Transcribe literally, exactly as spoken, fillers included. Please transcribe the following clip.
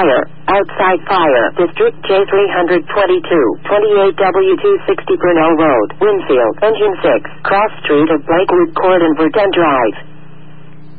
Fire. Outside Fire. District J three twenty-two. twenty-eight W two sixty Brunel Road. Winfield. Engine six. Cross Street of Blakewood Court and Verdun Drive.